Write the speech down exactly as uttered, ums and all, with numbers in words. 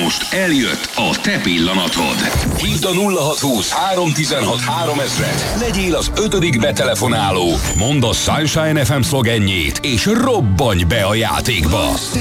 Most eljött a te pillanatod. Hívd a nulla hatszázhúsz három tizenhat háromezret. Legyél az ötödik betelefonáló. Mondd a Sunshine ef em szlogenjét, és robbanj be a játékba.